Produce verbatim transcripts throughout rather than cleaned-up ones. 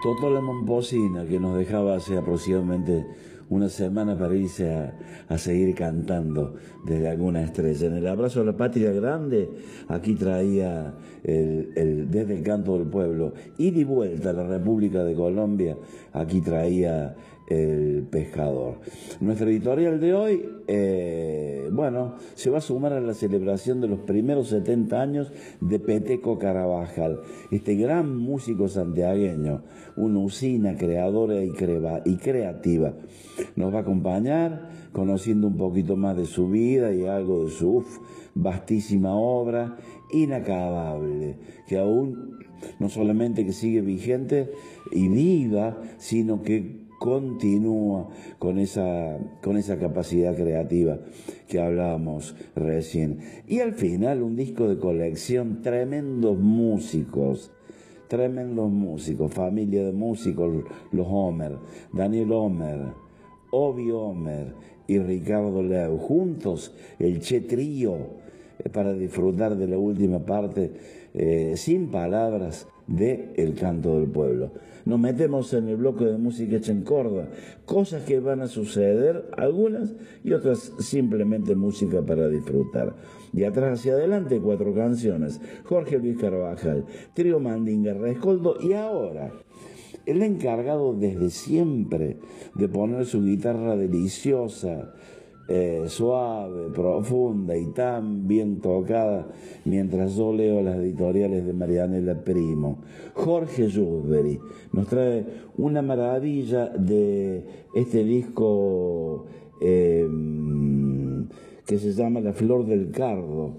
Totò la Momposina, que nos dejaba hace aproximadamente una semana para irse a, a seguir cantando desde alguna estrella. En el abrazo a la patria grande, aquí traía el, el, desde el canto del pueblo. Ida y vuelta a la República de Colombia, aquí traía el pescador. Nuestra editorial de hoy, eh, bueno, se va a sumar a la celebración de los primeros setenta años de Peteco Carabajal, este gran músico santiagueño, una usina creadora y, creva, y creativa. Nos va a acompañar conociendo un poquito más de su vida y algo de su uf, vastísima obra, inacabable, que aún no solamente que sigue vigente y viva, sino que continúa con esa, con esa capacidad creativa que hablábamos recién. Y al final un disco de colección, tremendos músicos, tremendos músicos, familia de músicos, los Homer, Daniel Homer, Obi Homer y Ricardo Leu, juntos el Che Trío, eh, para disfrutar de la última parte, eh, sin palabras, de El Canto del Pueblo. Nos metemos en el bloque de música hecha en Córdoba, cosas que van a suceder, algunas y otras simplemente música para disfrutar. De atrás hacia adelante, cuatro canciones: Jorge Luis Carabajal, Trío Mandinga, Rescoldo, y ahora el encargado desde siempre de poner su guitarra deliciosa, Eh, suave, profunda y tan bien tocada mientras yo leo las editoriales de Marianela Primo. Jorge Yusberi nos trae una maravilla de este disco eh, que se llama La Flor del Cardo,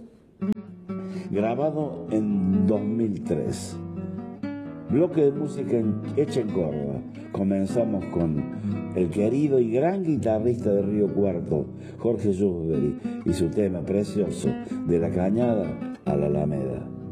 grabado en dos mil tres. Bloque de música en, hecha en Córdoba. Comenzamos con el querido y gran guitarrista de Río Cuarto, Jorge Yusberi, y su tema precioso, De la Cañada a la Alameda.